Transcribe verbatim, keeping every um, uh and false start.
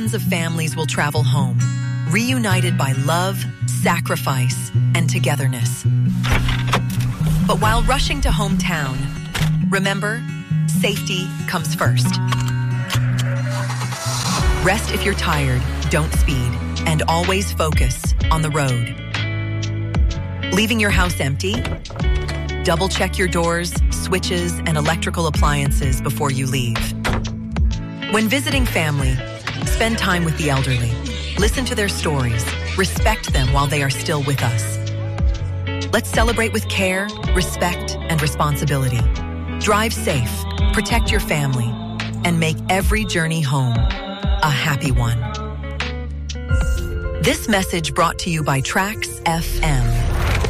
Thousands of families will travel home, reunited by love, sacrifice, and togetherness. But while rushing to hometown, remember, safety comes first. Rest if you're tired, don't speed, and always focus on the road. Leaving your house empty? Double check your doors, switches, and electrical appliances before you leave. When visiting family, spend time with the elderly. Listen to their stories. Respect them while they are still with us. Let's celebrate with care, respect, and responsibility. Drive safe, protect your family, and make every journey home a happy one. This message brought to you by Trax F M.